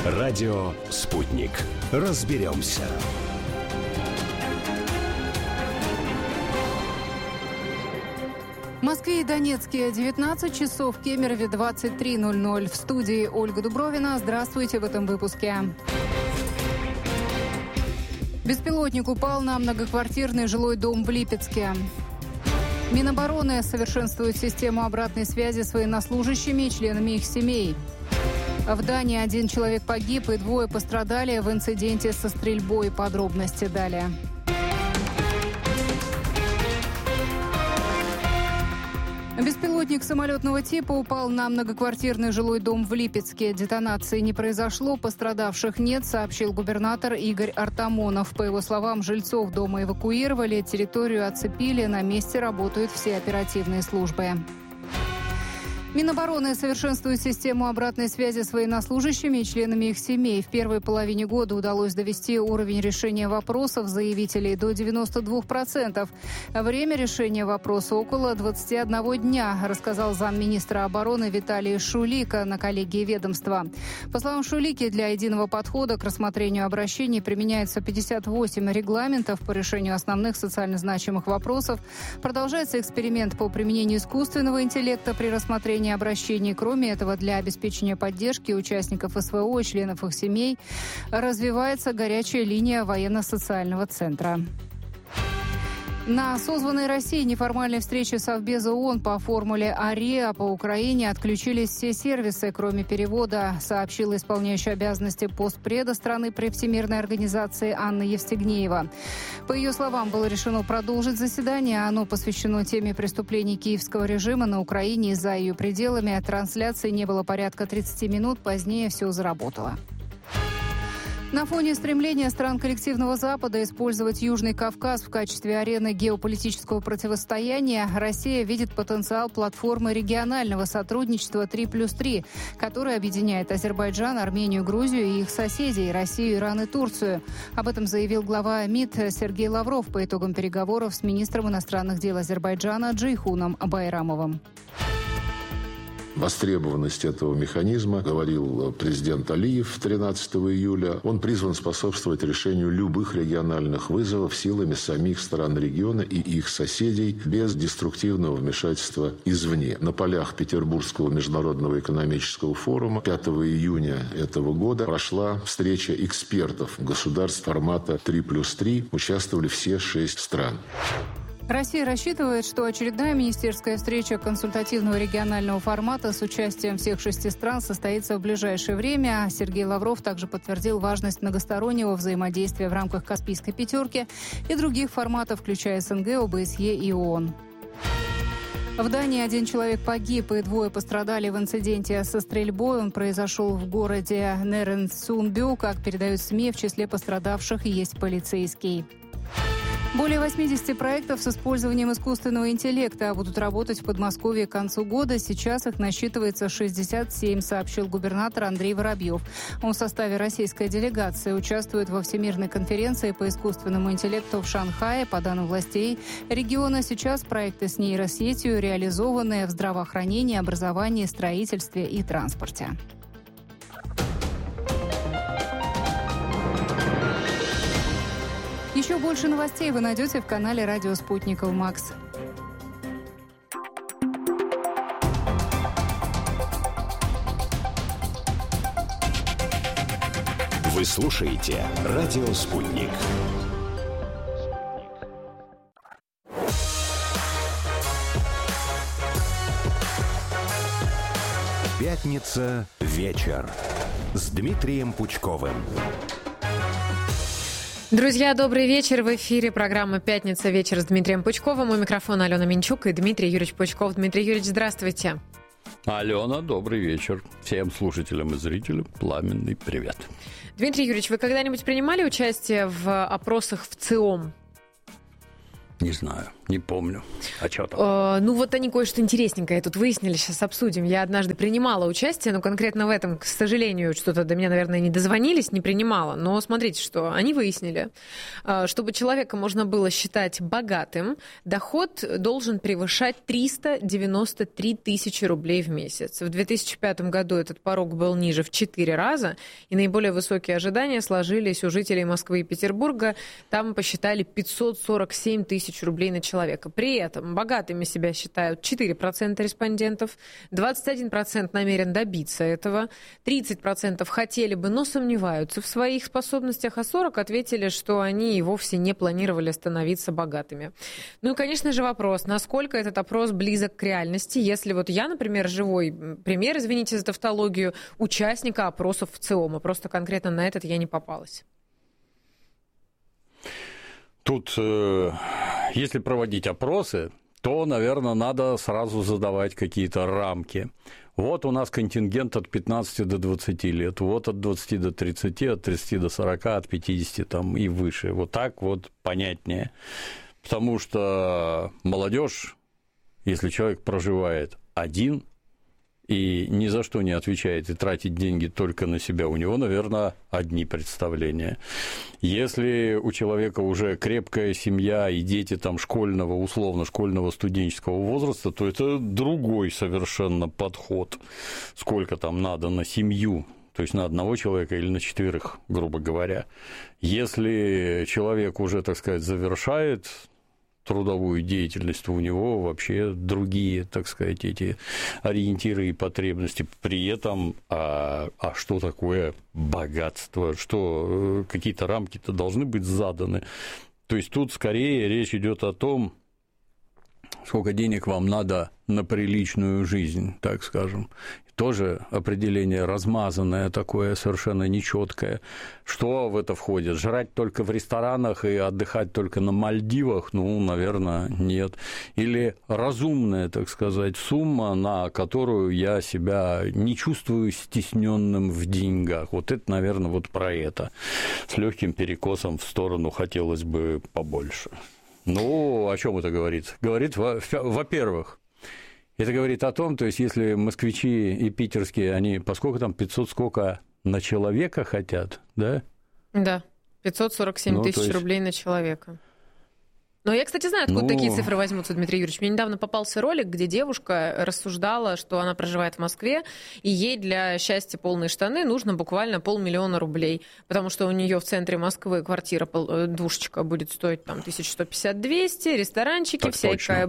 Радио «Спутник». Разберемся. В Москве и Донецке 19 часов, в Кемерове 23:00. В студии Ольга Дубровина. Здравствуйте в этом выпуске. Беспилотник упал на многоквартирный жилой дом в Липецке. Минобороны совершенствует систему обратной связи с военнослужащими и членами их семей. В Дании 1 человек погиб и 2 пострадали в инциденте со стрельбой. Подробности далее. Беспилотник самолетного типа упал на многоквартирный жилой дом в Липецке. Детонации не произошло, пострадавших нет, сообщил губернатор Игорь Артамонов. По его словам, жильцов дома эвакуировали, территорию оцепили, на месте работают все оперативные службы. Минобороны совершенствует систему обратной связи с военнослужащими и членами их семей. В первой половине года удалось довести уровень решения вопросов заявителей до 92%. Время решения вопроса около 21 дня, рассказал замминистра обороны Виталий Шулика на коллегии ведомства. По словам Шулики, для единого подхода к рассмотрению обращений применяется 58 регламентов по решению основных социально значимых вопросов. Продолжается эксперимент по применению искусственного интеллекта при рассмотрении обращений. Кроме этого, для обеспечения поддержки участников СВО и членов их семей развивается горячая линия военно-социального центра. На созванной Россией неформальной встрече Совбеза ООН по формуле АРЕА по Украине отключились все сервисы, кроме перевода, сообщила исполняющая обязанности постпреда страны при Всемирной организации Анна Евстигнеева. По ее словам, было решено продолжить заседание. Оно посвящено теме преступлений киевского режима на Украине и за ее пределами. Трансляции не было порядка 30 минут, позднее все заработало. На фоне стремления стран коллективного Запада использовать Южный Кавказ в качестве арены геополитического противостояния, Россия видит потенциал платформы регионального сотрудничества 3+3, которая объединяет Азербайджан, Армению, Грузию и их соседей – Россию, Иран и Турцию. Об этом заявил глава МИД Сергей Лавров по итогам переговоров с министром иностранных дел Азербайджана Джейхуном Байрамовым. Востребованность этого механизма, говорил президент Алиев 13 июля, он призван способствовать решению любых региональных вызовов силами самих стран региона и их соседей без деструктивного вмешательства извне. На полях Петербургского международного экономического форума 5 июня этого года прошла встреча экспертов государств формата 3+3. Участвовали все 6 стран. Россия рассчитывает, что очередная министерская встреча консультативного регионального формата с участием всех 6 стран состоится в ближайшее время. Сергей Лавров также подтвердил важность многостороннего взаимодействия в рамках Каспийской пятерки и других форматов, включая СНГ, ОБСЕ и ООН. В Дании 1 человек погиб и 2 пострадали в инциденте со стрельбой. Он произошел в городе Неренсунбю. Как передают СМИ, в числе пострадавших есть полицейский. Более 80 проектов с использованием искусственного интеллекта будут работать в Подмосковье к концу года. Сейчас их насчитывается 67, сообщил губернатор Андрей Воробьев. Он в составе российской делегации участвует во Всемирной конференции по искусственному интеллекту в Шанхае. По данным властей региона, сейчас проекты с нейросетью реализованы в здравоохранении, образовании, строительстве и транспорте. Еще больше новостей вы найдете в канале «Радио Спутник Макс». Вы слушаете «Радио Спутник». Пятница. Вечер. С Дмитрием Пучковым. Друзья, добрый вечер. В эфире программа «Пятница. Вечер» с Дмитрием Пучковым. У микрофона Алена Минчук и Дмитрий Юрьевич Пучков. Дмитрий Юрьевич, здравствуйте. Алена, добрый вечер. Всем слушателям и зрителям пламенный привет. Дмитрий Юрьевич, вы когда-нибудь принимали участие в опросах в ЦИОМ? Не знаю. Не помню. А что там? Ну, вот они кое-что интересненькое тут выяснили, сейчас обсудим. Я однажды принимала участие, но конкретно в этом, к сожалению, что-то до меня, наверное, не дозвонились, не принимала. Но смотрите, что они выяснили. Чтобы человека можно было считать богатым, доход должен превышать 393 тысячи рублей в месяц. В 2005 году этот порог был ниже в 4 раза, и наиболее высокие ожидания сложились у жителей Москвы и Петербурга. Там посчитали 547 тысяч рублей на человека. При этом богатыми себя считают 4% респондентов, 21% намерен добиться этого, 30% хотели бы, но сомневаются в своих способностях, а 40% ответили, что они и вовсе не планировали становиться богатыми. Ну и, конечно же, вопрос, насколько этот опрос близок к реальности, если вот я, например, живой пример, извините за тавтологию, участника опросов в ЦИОМа, просто конкретно на этот я не попалась. Тут, если проводить опросы, то, наверное, надо сразу задавать какие-то рамки. Вот у нас контингент от 15 до 20 лет, вот от 20 до 30, от 30 до 40, от 50 там, и выше. Вот так вот понятнее. Потому что молодежь, если человек проживает один и ни за что не отвечает и тратит деньги только на себя, у него, наверное, одни представления. Если у человека уже крепкая семья и дети там школьного, условно, школьного студенческого возраста, то это другой совершенно подход. Сколько там надо на семью, то есть на одного человека или на 4, грубо говоря. Если человек уже, так сказать, завершает трудовую деятельность, то у него вообще другие, так сказать, эти ориентиры и потребности. При этом, что такое богатство? Что какие-то рамки-то должны быть заданы. То есть тут скорее речь идет о том, сколько денег вам надо на приличную жизнь, так скажем. Тоже определение размазанное такое, совершенно нечеткое. Что в это входит? Жрать только в ресторанах и отдыхать только на Мальдивах? Ну, наверное, нет. Или разумная, так сказать, сумма, на которую я себя не чувствую стесненным в деньгах. Вот это, наверное, вот про это. С легким перекосом в сторону хотелось бы побольше. Ну, о чем это говорит? Говорит, во-первых, это говорит о том, то есть, если москвичи и питерские, они, поскольку там 500 сколько на человека хотят, да? Да, 547 тысяч рублей на человека. Но я, кстати, знаю, откуда такие цифры возьмутся, Дмитрий Юрьевич. Мне недавно попался ролик, где девушка рассуждала, что она проживает в Москве, и ей для счастья полные штаны нужно буквально 500 000 рублей, потому что у нее в центре Москвы квартира двушечка будет стоить там 1150-200, ресторанчики, так всякая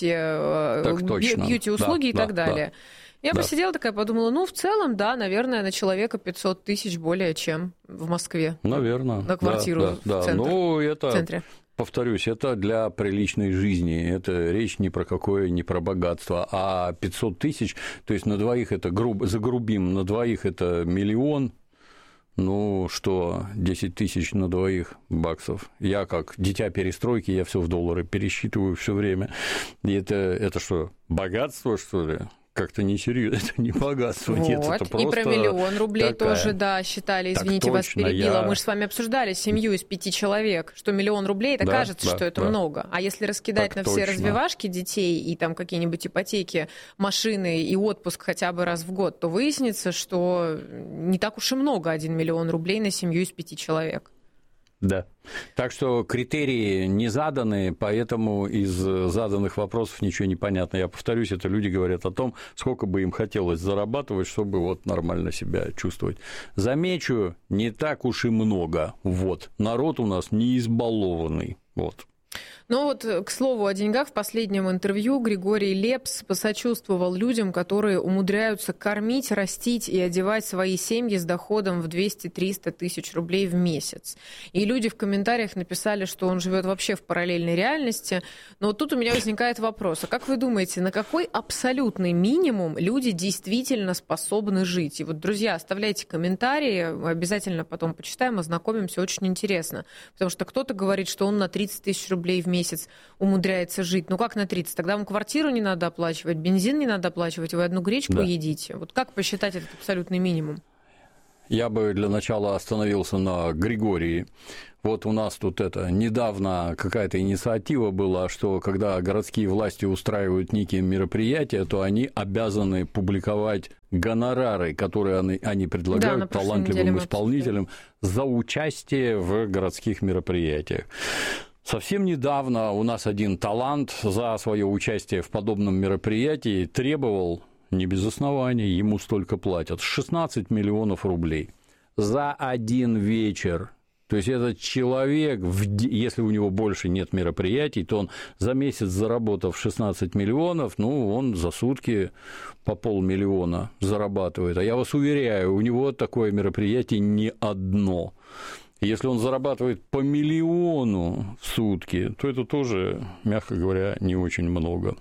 бьюти-услуги и так далее. Да. Я посидела такая, подумала, ну, в целом, да, наверное, на человека 500 тысяч более чем в Москве. Наверное. На квартиру в центре. Повторюсь, это для приличной жизни, это речь ни про какое, не про богатство, а 500 тысяч, то есть на двоих это загрубим, на двоих это 1 миллион, ну что, 10 тысяч на двоих баксов. Я как дитя перестройки, я все в доллары пересчитываю все время. И это что, богатство, что ли? Как-то несерьезно, это не богатство, вот. Нет, это просто... И про 1 000 000 рублей такая... тоже, да, считали, извините, так точно, вас перебила. Мы же с вами обсуждали семью из 5 человек, что 1 000 000 рублей, это кажется, что это много. А если раскидать так на все развивашки детей и там какие-нибудь ипотеки, машины и отпуск хотя бы раз в год, то выяснится, что не так уж и много 1 000 000 рублей на семью из 5 человек. Да. Так что критерии не заданы, поэтому из заданных вопросов ничего не понятно. Я повторюсь, это люди говорят о том, сколько бы им хотелось зарабатывать, чтобы вот нормально себя чувствовать. Замечу, не так уж и много. Вот. Народ у нас не избалованный. Вот. Ну вот, к слову о деньгах, в последнем интервью Григорий Лепс посочувствовал людям, которые умудряются кормить, растить и одевать свои семьи с доходом в 200-300 тысяч рублей в месяц. И люди в комментариях написали, что он живет вообще в параллельной реальности. Но вот тут у меня возникает вопрос, а как вы думаете, на какой абсолютный минимум люди действительно способны жить? И вот, друзья, оставляйте комментарии, обязательно потом почитаем, ознакомимся, очень интересно. Потому что кто-то говорит, что он на 30 тысяч рублей в месяц умудряется жить. Ну как на 30? Тогда вам квартиру не надо оплачивать, бензин не надо оплачивать, вы одну гречку едите. Вот как посчитать этот абсолютный минимум? Я бы для начала остановился на Григории. Вот у нас тут недавно какая-то инициатива была, что когда городские власти устраивают некие мероприятия, то они обязаны публиковать гонорары, которые они предлагают талантливым исполнителям за участие в городских мероприятиях. Совсем недавно у нас один талант за свое участие в подобном мероприятии требовал, не без оснований, ему столько платят, 16 миллионов рублей за один вечер. То есть этот человек, если у него больше нет мероприятий, то он за месяц, заработав 16 миллионов, он за сутки по 500 000 зарабатывает. А я вас уверяю, у него такое мероприятие не одно. Если он зарабатывает по 1 миллиону в сутки, то это тоже, мягко говоря, не очень много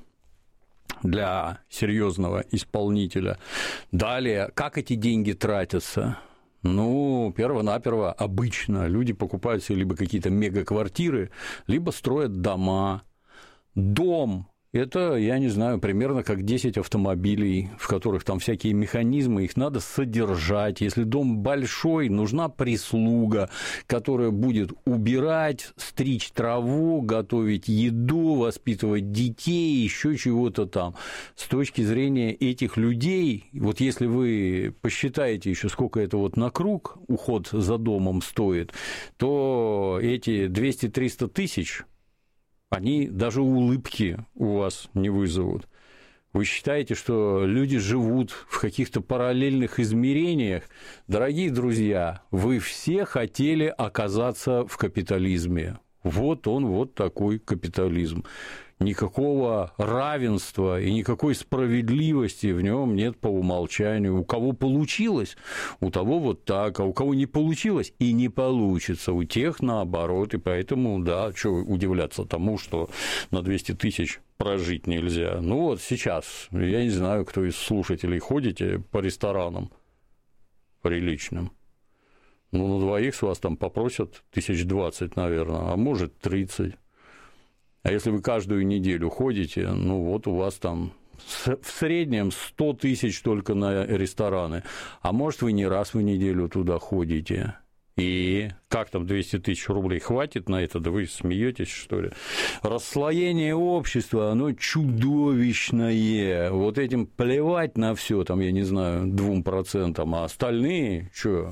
для серьезного исполнителя. Далее, как эти деньги тратятся? Перво-наперво обычно люди покупают себе либо какие-то мегаквартиры, либо строят дома. Дом – это, я не знаю, примерно как 10 автомобилей, в которых там всякие механизмы, их надо содержать. Если дом большой, нужна прислуга, которая будет убирать, стричь траву, готовить еду, воспитывать детей, еще чего-то там. С точки зрения этих людей, вот если вы посчитаете еще, сколько это на круг уход за домом стоит, то эти 200-300 тысяч они даже улыбки у вас не вызовут. Вы считаете, что люди живут в каких-то параллельных измерениях? Дорогие друзья, вы все хотели оказаться в капитализме. Вот он, вот такой капитализм. Никакого равенства и никакой справедливости в нем нет по умолчанию. У кого получилось, у того вот так, а у кого не получилось и не получится, у тех наоборот. И поэтому, что удивляться тому, что на 200 тысяч прожить нельзя. Сейчас, я не знаю, кто из слушателей ходите по ресторанам приличным. На двоих с вас там попросят 20 наверное, а может 30. А если вы каждую неделю ходите, у вас там в среднем 100 тысяч только на рестораны. А может, вы не раз в неделю туда ходите. И как там 200 тысяч рублей хватит на это? Да вы смеетесь, что ли? Расслоение общества, оно чудовищное. Вот этим плевать на все, там, я не знаю, 2%, а остальные,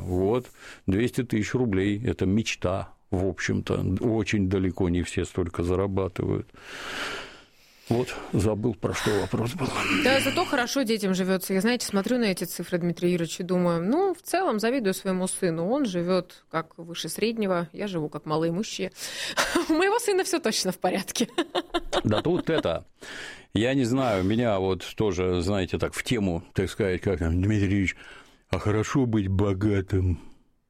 200 тысяч рублей – это мечта. В общем-то, очень далеко не все столько зарабатывают. Забыл, про что вопрос был. Да, зато хорошо детям живется. Я, смотрю на эти цифры, Дмитрий Юрьевич, и думаю, в целом завидую своему сыну. Он живет как выше среднего, я живу как малоимущие. У моего сына все точно в порядке. Да тут я не знаю, меня тоже, знаете, так в тему, так сказать, как там, Дмитрий Юрьевич, а хорошо быть богатым.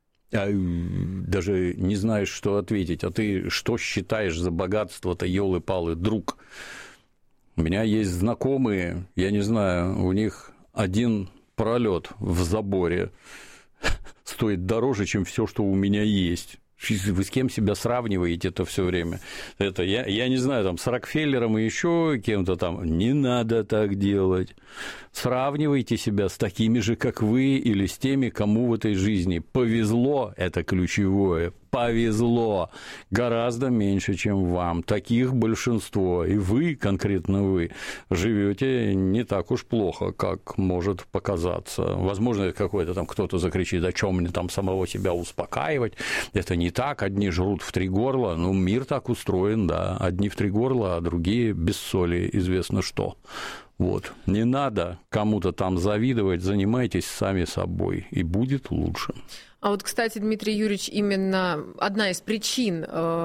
Даже не знаешь, что ответить. А ты что считаешь за богатство-то, ёлы-палы, друг? У меня есть знакомые, я не знаю, у них один пролет в заборе стоит дороже, чем все, что у меня есть. Вы с кем себя сравниваете это все время? Это я не знаю, там, с Рокфеллером и еще кем-то там. Не надо так делать. Сравнивайте себя с такими же, как вы, или с теми, кому в этой жизни повезло, это ключевое, повезло гораздо меньше, чем вам. Таких большинство. И вы, конкретно вы, живете не так уж плохо, как может показаться. Возможно, какой-то там кто-то закричит, о чем мне там самого себя успокаивать. Это не так. Одни жрут в 3 горла. Мир так устроен, да. Одни в 3 горла, а другие без соли, известно что. Не надо кому-то там завидовать, занимайтесь сами собой, и будет лучше. А кстати, Дмитрий Юрьевич, именно одна из причин,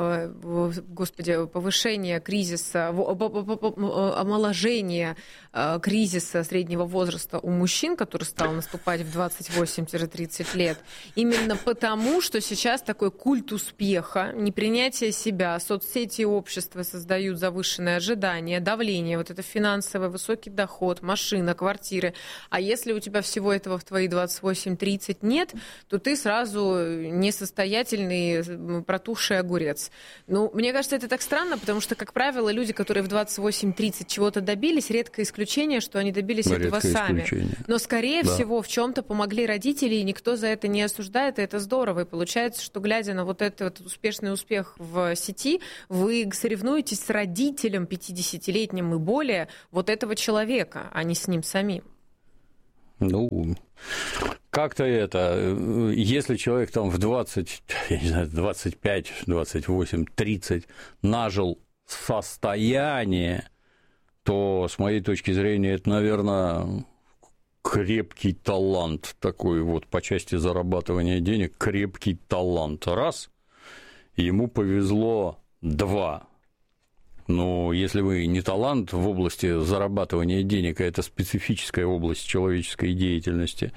повышения кризиса, омоложения кризиса среднего возраста у мужчин, который стал наступать в 28-30 лет, именно потому, что сейчас такой культ успеха, непринятие себя, соцсети и общество создают завышенные ожидания, давление, это финансовый высокий доход, машина, квартиры. А если у тебя всего этого в твои 28-30 нет, то ты сразу несостоятельный протухший огурец. Ну, мне кажется, это так странно, потому что, как правило, люди, которые в 28-30 чего-то добились, редкое исключение, что они добились этого сами. Но, скорее всего, в чем-то помогли родители, и никто за это не осуждает, и это здорово. И получается, что, глядя на вот этот успешный успех в сети, вы соревнуетесь с родителем 50-летним и более вот этого человека, а не с ним самим. Ну, как-то это, если человек там в 20, я не знаю, 25, 28, 30 нажил состояние, то, с моей точки зрения, это, наверное, крепкий талант такой вот по части зарабатывания денег, крепкий талант. Раз, ему повезло, два. Но если вы не талант в области зарабатывания денег, а это специфическая область человеческой деятельности.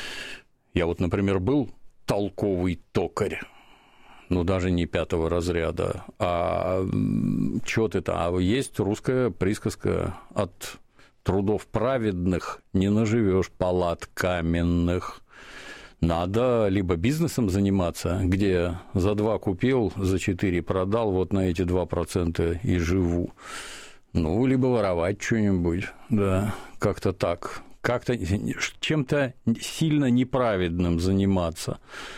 Я вот, например, был толковый токарь, ну, даже не 5-го разряда, а чё ты-то, а есть русская присказка: от трудов праведных не наживешь палат каменных. Надо либо бизнесом заниматься, где за 2 купил, за 4 продал, вот на эти 2% и живу. Ну, либо воровать что-нибудь, да, как-то так. Как-то чем-то сильно неправедным заниматься.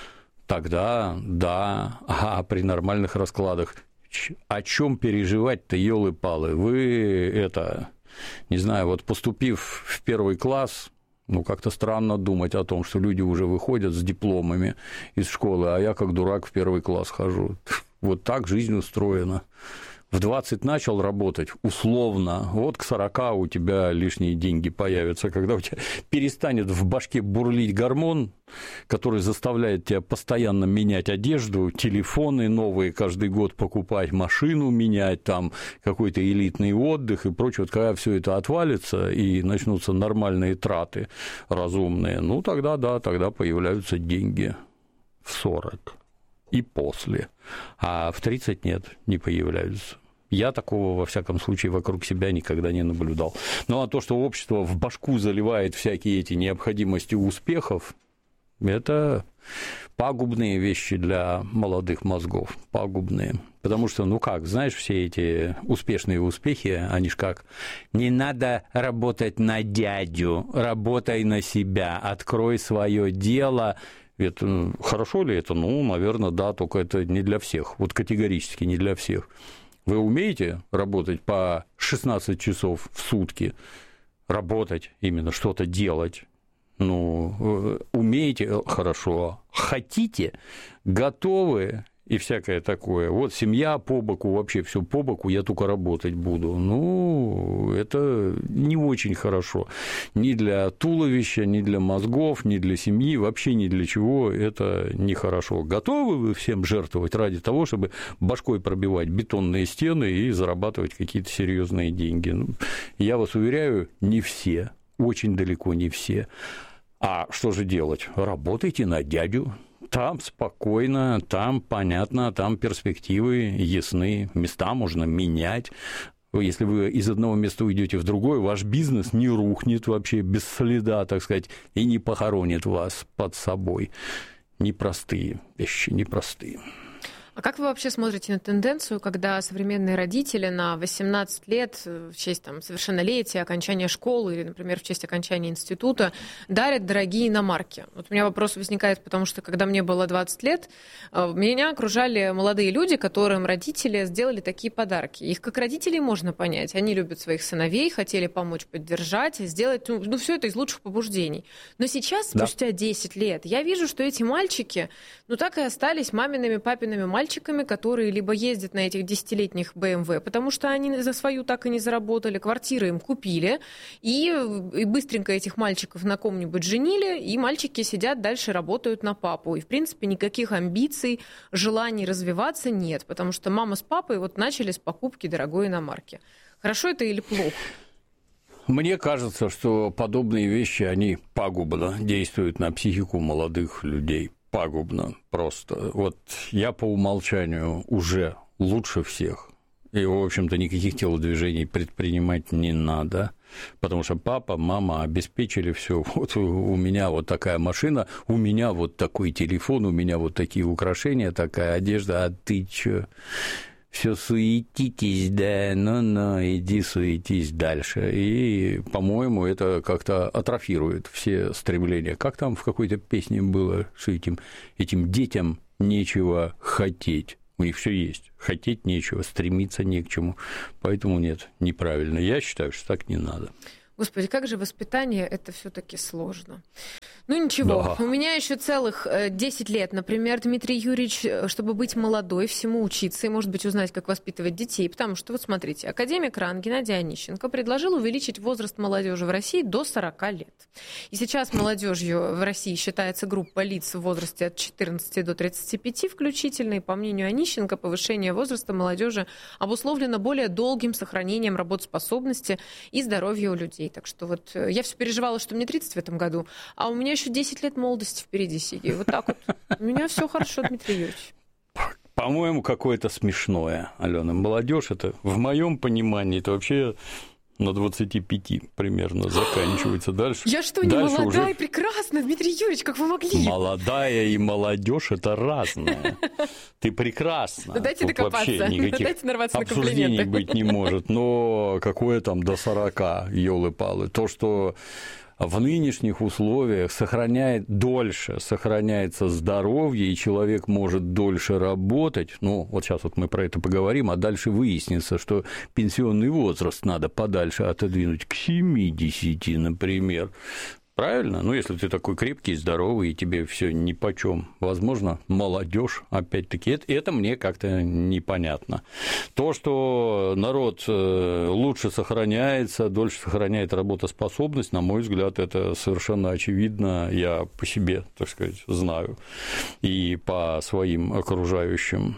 Тогда, да, а при нормальных раскладах о чем переживать-то, ёлы-палы? Вы это, не знаю, вот поступив в 1 класс, ну, как-то странно думать о том, что люди уже выходят с дипломами из школы, а я как дурак в 1 класс хожу. Вот так жизнь устроена. В 20 начал работать, условно, вот к 40 у тебя лишние деньги появятся, когда у тебя перестанет в башке бурлить гормон, который заставляет тебя постоянно менять одежду, телефоны новые каждый год покупать, машину менять, там какой-то элитный отдых и прочее. Вот когда все это отвалится и начнутся нормальные траты разумные, ну тогда да, тогда появляются деньги в 40 и после, а в 30 нет, не появляются. Я такого, во всяком случае, вокруг себя никогда не наблюдал. Ну, а то, что общество в башку заливает всякие эти необходимости успехов, это пагубные вещи для молодых мозгов, пагубные. Потому что, ну как, знаешь, все эти успешные успехи, они ж как: не надо работать на дядю, работай на себя, открой свое дело. Это, хорошо ли это? Ну, наверное, да, только это не для всех, вот категорически не для всех. Вы умеете работать по 16 часов в сутки, работать именно, что-то делать? Ну, умеете – хорошо, хотите, готовы и всякое такое. Вот семья по боку, вообще все по боку, я только работать буду. Ну, это не очень хорошо. Ни для туловища, ни для мозгов, ни для семьи, вообще ни для чего это нехорошо. Готовы вы всем жертвовать ради того, чтобы башкой пробивать бетонные стены и зарабатывать какие-то серьезные деньги? Ну, я вас уверяю, не все, очень далеко не все. А что же делать? Работайте на дядю. Там спокойно, там понятно, там перспективы ясны, места можно менять. Если вы из одного места уйдете в другое, ваш бизнес не рухнет вообще без следа, так сказать, и не похоронит вас под собой. Непростые вещи, непростые. А как вы вообще смотрите на тенденцию, когда современные родители на 18 лет в честь там, совершеннолетия, окончания школы или, например, в честь окончания института дарят дорогие иномарки? Вот у меня вопрос возникает, потому что, когда мне было 20 лет, меня окружали молодые люди, которым родители сделали такие подарки. Их как родителей можно понять. Они любят своих сыновей, хотели помочь, поддержать, сделать, ну, все это из лучших побуждений. Но сейчас, спустя 10 лет, я вижу, что эти мальчики, ну, так и остались мамиными, папиными мальчиками, которые либо ездят на этих 10-летних BMW, потому что они за свою так и не заработали, квартиры им купили, и быстренько этих мальчиков на ком-нибудь женили, и мальчики сидят дальше, работают на папу. И, в принципе, никаких амбиций, желаний развиваться нет, потому что мама с папой вот начали с покупки дорогой иномарки. Хорошо это или плохо? Мне кажется, что подобные вещи, они пагубно действуют на психику молодых людей. Пагубно просто. Вот я по умолчанию уже лучше всех, и, в общем-то, никаких телодвижений предпринимать не надо. Потому что папа, мама обеспечили все. Вот у меня вот такая машина, у меня вот такой телефон, у меня вот такие украшения, такая одежда, а ты чё? Все суетитесь, да, иди суетись дальше. И, по-моему, это как-то атрофирует все стремления. Как там в какой-то песне было, что этим детям нечего хотеть. У них все есть. Хотеть нечего, стремиться не к чему. Поэтому нет, неправильно. Я считаю, что так не надо. Господи, как же воспитание, это все-таки сложно. Ну ничего, да. У меня еще целых 10 лет. Например, Дмитрий Юрьевич, чтобы быть молодой, всему учиться и, может быть, узнать, как воспитывать детей. Потому что, вот смотрите, академик РАН Геннадий Онищенко предложил увеличить возраст молодежи в России до 40 лет. И сейчас молодежью в России считается группа лиц в возрасте от 14 до 35 включительно. И, по мнению Онищенко, повышение возраста молодежи обусловлено более долгим сохранением работоспособности и здоровья у людей. Так что вот я все переживала, что мне 30 в этом году, а у меня еще 10 лет молодости впереди сидит. Вот так вот. У меня все хорошо, Дмитрий Юрьевич. По-моему, какое-то смешное, Алена. Молодежь это, в моем понимании, это вообще на 25 примерно заканчивается. Дальше. Я что, не дальше молодая уже... и прекрасна, Дмитрий Юрьевич, как вы могли? Молодая и молодежь это разное. Ты прекрасна. Дайте докопаться. Вообще никаких Дайте нарваться на обсуждений комплименты. быть не может. Но какое там до 40, ёлы-палы. То, что в нынешних условиях сохраняется здоровье, и человек может дольше работать. Ну, вот сейчас вот мы про это поговорим, а дальше выяснится, что пенсионный возраст надо подальше отодвинуть к 70, например. Правильно? Ну, если ты такой крепкий, здоровый, и тебе все нипочем. Возможно, молодежь, опять-таки, это мне как-то непонятно. То, что народ лучше сохраняется, дольше сохраняет работоспособность, на мой взгляд, это совершенно очевидно. Я по себе, так сказать, знаю. И по своим окружающим.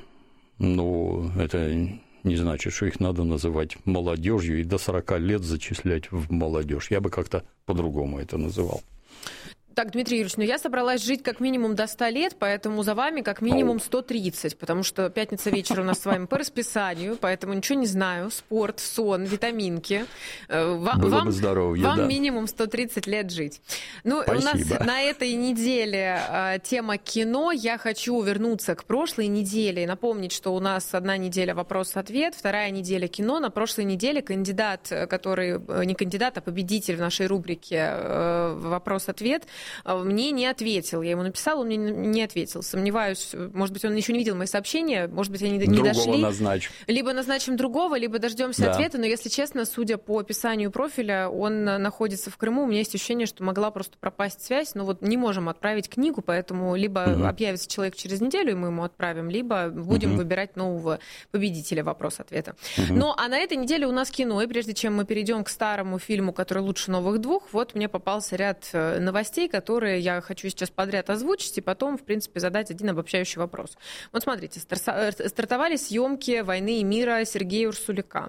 Ну, это не значит, что их надо называть молодежью и до 40 лет зачислять в молодежь. Я бы как-то по-другому это называл. Так, Дмитрий Юрьевич, я собралась жить как минимум до 100 лет, поэтому за вами как минимум 130, потому что пятница вечер у нас с вами по расписанию, поэтому ничего не знаю. Спорт, сон, витаминки. Было бы здоровье, вам да. минимум 130 лет жить. Ну, спасибо. У нас на этой неделе тема кино. Я хочу вернуться к прошлой неделе и напомнить, что у нас одна неделя вопрос-ответ, вторая неделя кино. На прошлой неделе кандидат, который не кандидат, а победитель в нашей рубрике «Вопрос-ответ», мне не ответил. Я ему написала, он мне не ответил. Сомневаюсь, может быть, он еще не видел мои сообщения, может быть, они не дошли. Назначим. Либо назначим другого, либо дождемся ответа. Но, если честно, судя по описанию профиля, он находится в Крыму. У меня есть ощущение, что могла просто пропасть связь. Но вот не можем отправить книгу, поэтому либо объявится человек через неделю, и мы ему отправим, либо будем выбирать нового победителя вопрос-ответа. Ну, а на этой неделе у нас кино. И прежде чем мы перейдем к старому фильму, который лучше новых двух, вот мне попался ряд новостей, которые я хочу сейчас подряд озвучить, и потом, в принципе, задать один обобщающий вопрос. Вот смотрите, стартовали съемки «Войны и мира» Сергея Урсуляка.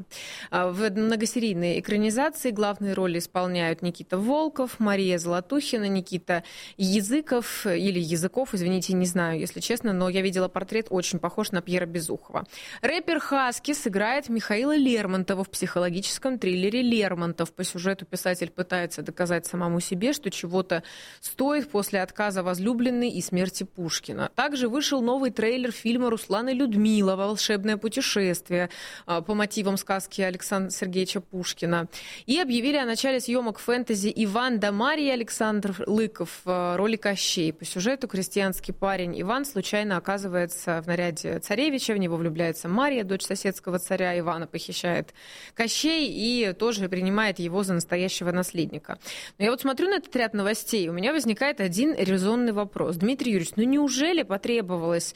В многосерийной экранизации главные роли исполняют Никита Волков, Мария Золотухина, Никита Языков, или Языков, извините, не знаю, если честно, но я видела портрет, очень похож на Пьера Безухова. Рэпер Хаски сыграет Михаила Лермонтова в психологическом триллере «Лермонтов». По сюжету писатель пытается доказать самому себе, что чего-то стоит после отказа возлюбленной и смерти Пушкина. Также вышел новый трейлер фильма Руслана Людмила «Волшебное путешествие» по мотивам сказки Александра Сергеевича Пушкина. И объявили о начале съемок фэнтези «Иван да Марья» Александр Лыков в роли Кощей. По сюжету крестьянский парень Иван случайно оказывается в наряде царевича, в него влюбляется Марья, дочь соседского царя. Ивана похищает Кощей и тоже принимает его за настоящего наследника. Но я вот смотрю на этот ряд новостей, у меня возникает один резонный вопрос. Дмитрий Юрьевич, ну неужели потребовались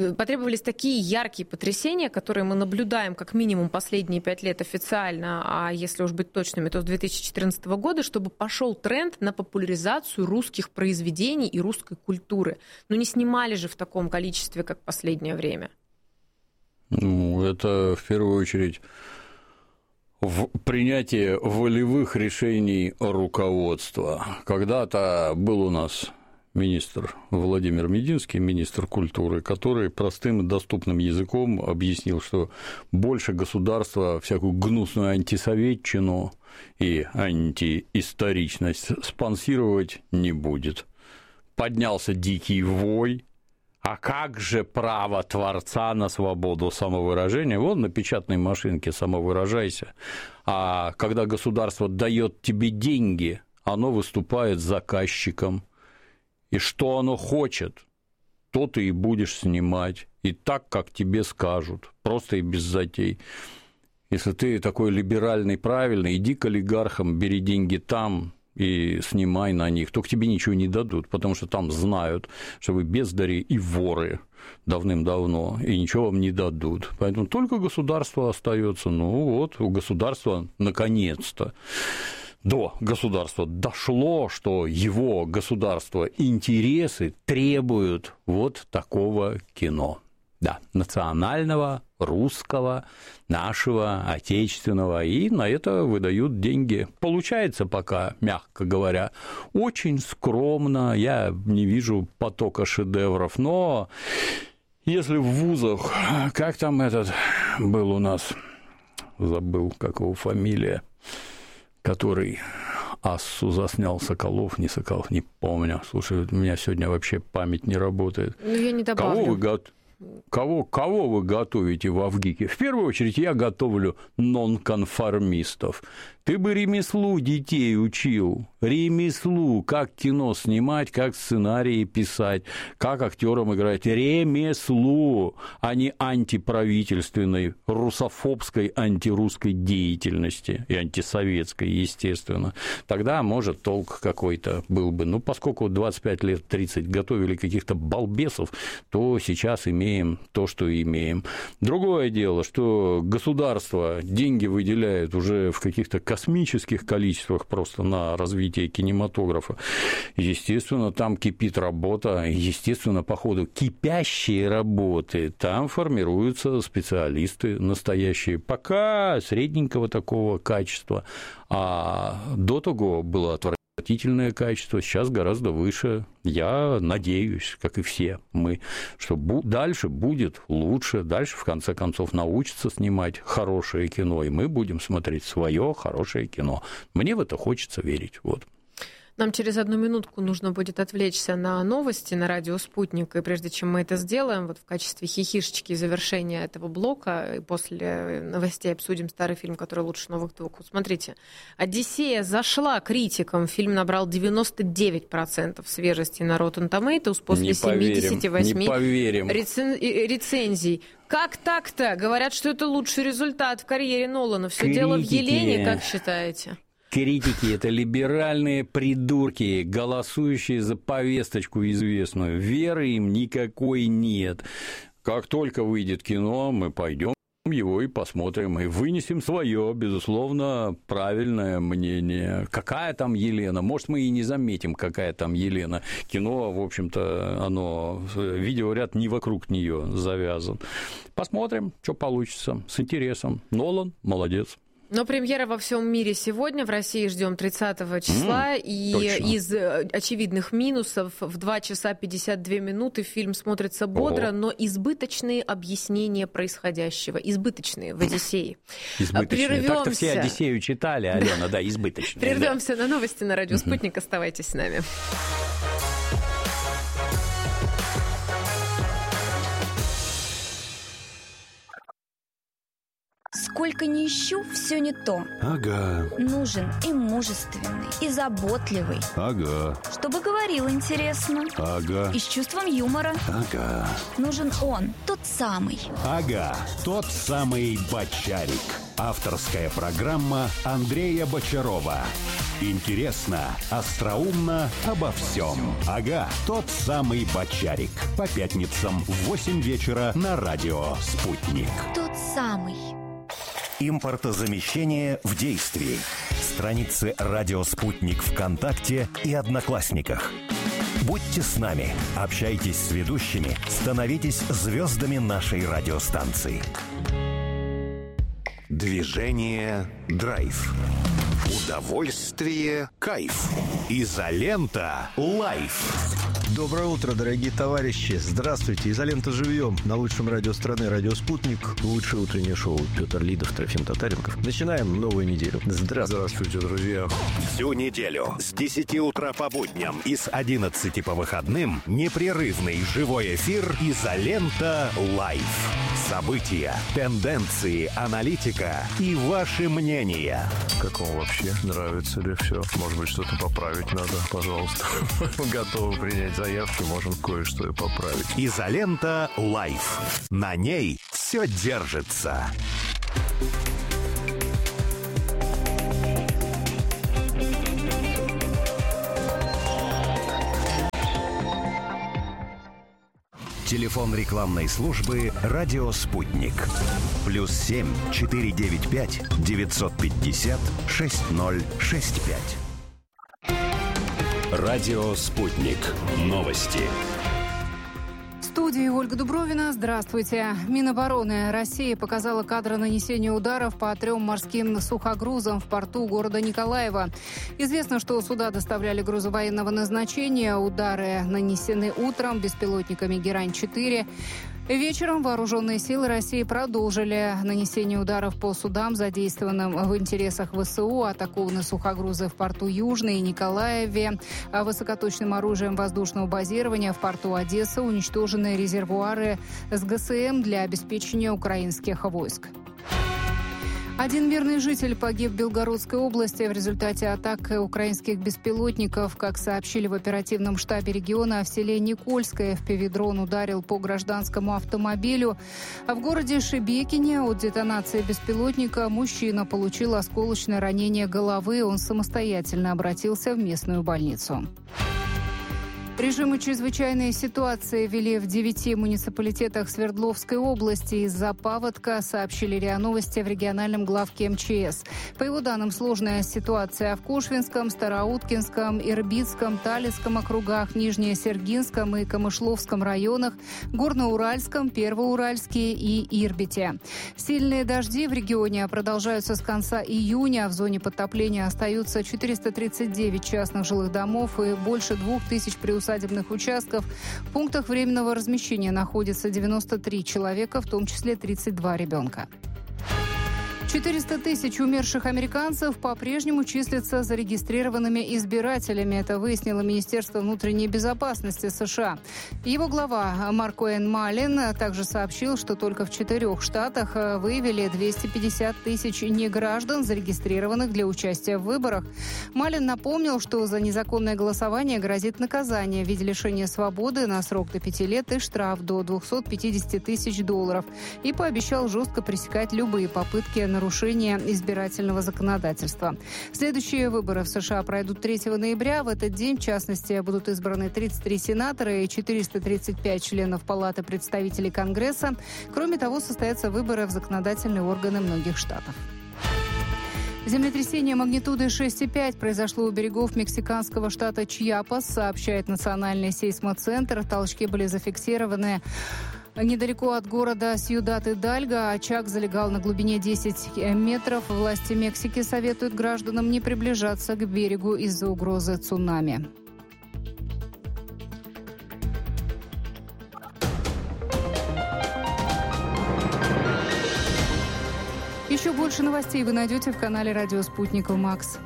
такие яркие потрясения, которые мы наблюдаем как минимум последние 5 лет официально, а если уж быть точными, то с 2014 года, чтобы пошел тренд на популяризацию русских произведений и русской культуры? Ну не снимали же в таком количестве, как в последнее время. Ну, это в первую очередь в принятие волевых решений руководства. Когда-то был у нас министр Владимир Мединский, министр культуры, который простым и доступным языком объяснил, что больше государство всякую гнусную антисоветчину и антиисторичность спонсировать не будет. Поднялся дикий вой. А как же право творца на свободу самовыражения? Вот на печатной машинке самовыражайся. А когда государство дает тебе деньги, оно выступает заказчиком. И что оно хочет, то ты и будешь снимать. И так, как тебе скажут. Просто и без затей. Если ты такой либеральный, правильный, иди к олигархам, бери деньги там и снимай на них, только тебе ничего не дадут, потому что там знают, что вы бездари и воры давным-давно, и ничего вам не дадут. Поэтому только государство остается. Ну вот, у государства наконец-то до государства дошло, что его государство интересы требуют вот такого кино. Да, национального, русского, нашего, отечественного, и на это выдают деньги. Получается пока, мягко говоря, очень скромно, я не вижу потока шедевров, но если в вузах, как там этот был у нас, забыл, как его фамилия, который Ассу заснял, Соколов, не Соколов, не помню. Слушай, у меня сегодня вообще память не работает. Ну, я не добавлю. Кого вы готовите в Авгике? В первую очередь я готовлю нонконформистов. Ты бы ремеслу детей учил, ремеслу, как кино снимать, как сценарии писать, как актерам играть, ремеслу, а не антиправительственной, русофобской, антирусской деятельности и антисоветской, естественно. Тогда, может, толк какой-то был бы. Ну, поскольку 25 лет, 30 готовили каких-то балбесов, то сейчас имеем то, что имеем. Другое дело, что государство деньги выделяет уже в каких-то космических количествах просто на развитие кинематографа. Естественно, там кипит работа, естественно, по ходу кипящие работы там формируются специалисты настоящие, пока средненького такого качества, а до того было отвратительное качество, сейчас гораздо выше. Я надеюсь, как и все мы, что дальше будет лучше, дальше, в конце концов, научатся снимать хорошее кино, и мы будем смотреть свое хорошее кино. Мне в это хочется верить. Вот. Нам через 1 минутку нужно будет отвлечься на новости на радио «Спутник», и прежде чем мы это сделаем, вот в качестве хихишечки завершения этого блока, и после новостей обсудим старый фильм, который лучше новых двух. Вот смотрите, «Одиссея» зашла критикам, фильм набрал 99% свежести на Rotten Tomatoes после 78 рецензий. Как так-то? Говорят, что это лучший результат в карьере Нолана. Все дело в Елене, как считаете? Критики – это либеральные придурки, голосующие за повесточку известную. Веры им никакой нет. Как только выйдет кино, мы пойдем его и посмотрим, и вынесем свое, безусловно, правильное мнение. Какая там Елена? Может, мы и не заметим, какая там Елена. Кино, в общем-то, видеоряд не вокруг нее завязан. Посмотрим, что получится. С интересом. Нолан молодец. Но премьера во всем мире сегодня, в России ждем 30 числа, и точно. Из очевидных минусов в 2 часа 52 минуты фильм смотрится бодро, но избыточные объяснения происходящего, избыточные в «Одиссее». Избыточные. Так-то все «Одиссею» читали, Алена, да, избыточные. Прервемся на новости на радио «Спутник», оставайтесь с нами. Сколько ни ищу, все не то. Ага. Нужен и мужественный, и заботливый. Ага. Чтобы говорил интересно. Ага. И с чувством юмора. Ага. Нужен он, тот самый. Ага, тот самый Бочарик. Авторская программа Андрея Бочарова. Интересно, остроумно, обо всем. Ага, тот самый Бочарик. По пятницам в 8 вечера на радио «Спутник». Тот самый. Импортозамещение в действии. Страницы «Радио Спутник» ВКонтакте и Одноклассниках. Будьте с нами, общайтесь с ведущими, становитесь звездами нашей радиостанции. Движение «Драйв». Удовольствие, кайф. Изолента, лайф. Доброе утро, дорогие товарищи. Здравствуйте. Изолента живьем. На лучшем радио страны «Радио Спутник». Лучшее утреннее шоу. Петр Лидов, Трофим Татаренков. Начинаем новую неделю. Здравствуйте, друзья. Всю неделю с 10 утра по будням и с 11 по выходным непрерывный живой эфир «Изолента Лайф». События, тенденции, аналитика и ваши мнения. Как вам вообще? Нравится ли все? Может быть, что-то поправить надо? Пожалуйста. Готовы принять заявки, можем кое-что и поправить. «Изолента Лайф». На ней все держится. Телефон рекламной службы «Радио Спутник». +7 495 950 6065. Радио Спутник. Новости. В студии Ольга Дубровина. Здравствуйте. Минобороны России показала кадры нанесения ударов по 3 морским сухогрузам в порту города Николаева. Известно, что суда доставляли грузы военного назначения. Удары нанесены утром беспилотниками «Герань-4». Вечером вооруженные силы России продолжили нанесение ударов по судам, задействованным в интересах ВСУ. Атакованы сухогрузы в порту Южный и Николаеве. Высокоточным оружием воздушного базирования в порту Одесса уничтожены резервуары с ГСМ для обеспечения украинских войск. Один мирный житель погиб в Белгородской области в результате атак украинских беспилотников. Как сообщили в оперативном штабе региона, в селе Никольское FPV-дрон ударил по гражданскому автомобилю. А в городе Шебекине от детонации беспилотника мужчина получил осколочное ранение головы. Он самостоятельно обратился в местную больницу. Режимы чрезвычайной ситуации ввели в 9 муниципалитетах Свердловской области из-за паводка, сообщили РИА Новости в региональном главке МЧС. По его данным, сложная ситуация в Кушвинском, Староуткинском, Ирбитском, Талицком округах, Нижнесергинском и Камышловском районах, Горноуральском, Первоуральске и Ирбите. Сильные дожди в регионе продолжаются с конца июня. В зоне подтопления остаются 439 частных жилых домов и больше 2000 приусадебных участков. В пунктах временного размещения находится 93 человека, в том числе 32 ребенка. 400 тысяч умерших американцев по-прежнему числятся зарегистрированными избирателями. Это выяснило Министерство внутренней безопасности США. Его глава Маркоэн Малин также сообщил, что только в 4 штатах выявили 250 тысяч неграждан, зарегистрированных для участия в выборах. Малин напомнил, что за незаконное голосование грозит наказание в виде лишения свободы на срок до 5 лет и штраф до $250 тысяч. И пообещал жестко пресекать любые попытки нарушения избирательного законодательства. Следующие выборы в США пройдут 3 ноября. В этот день, в частности, будут избраны 33 сенатора и 435 членов Палаты представителей Конгресса. Кроме того, состоятся выборы в законодательные органы многих штатов. Землетрясение магнитудой 6,5 произошло у берегов мексиканского штата Чьяпас, сообщает Национальный сейсмоцентр. Толчки были зафиксированы недалеко от города Сьюдад-Идальго. Очаг залегал на глубине 10 метров. Власти Мексики советуют гражданам не приближаться к берегу из-за угрозы цунами. Еще больше новостей вы найдете в канале «Радио Спутник» МАКС.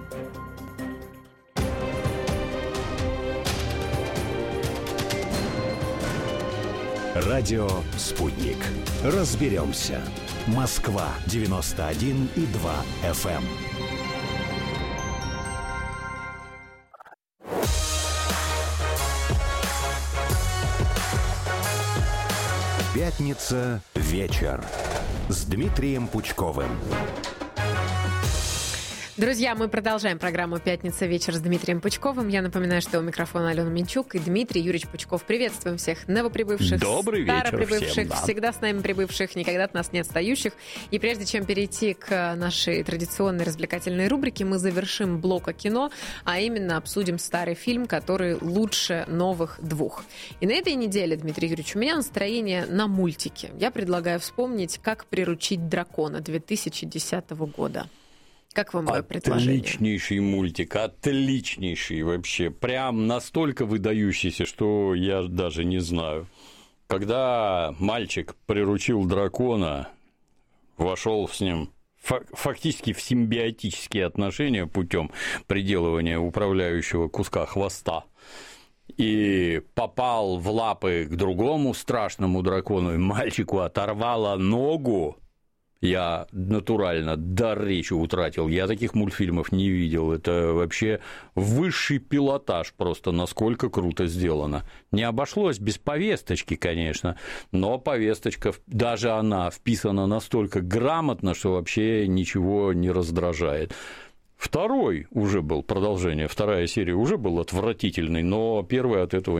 Радио «Спутник». Разберемся. Москва, 91,2 FM. Пятница. Вечер. С Дмитрием Пучковым. Друзья, мы продолжаем программу «Пятница. Вечер» с Дмитрием Пучковым. Я напоминаю, что у микрофона Алена Минчук и Дмитрий Юрьевич Пучков. Приветствуем всех новоприбывших, Добрый вечер староприбывших, всем, да. всегда с нами прибывших, никогда от нас не отстающих. И прежде чем перейти к нашей традиционной развлекательной рубрике, мы завершим блок о кино, а именно обсудим старый фильм, который лучше новых двух. И на этой неделе, Дмитрий Юрьевич, у меня настроение на мультике. Я предлагаю вспомнить «Как приручить дракона» 2010 года. Как вам мое предложение? Отличнейший мультик, отличнейший вообще. Прям настолько выдающийся, что я даже не знаю. Когда мальчик приручил дракона, вошел с ним фактически в симбиотические отношения путем приделывания управляющего куска хвоста, и попал в лапы к другому страшному дракону, и мальчику оторвало ногу, я натурально дар речи утратил. Я таких мультфильмов не видел. Это вообще высший пилотаж просто, насколько круто сделано. Не обошлось без повесточки, конечно, но повесточка, даже она вписана настолько грамотно, что вообще ничего не раздражает. Второй уже был, продолжение, вторая серия уже был отвратительный, но первый от этого